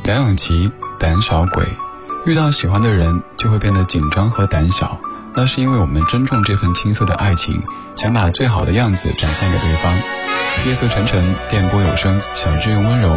梁咏琪，胆小鬼。遇到喜欢的人就会变得紧张和胆小，那是因为我们珍重这份青涩的爱情，想把最好的样子展现给对方。夜色沉沉，电波有声，小智用温柔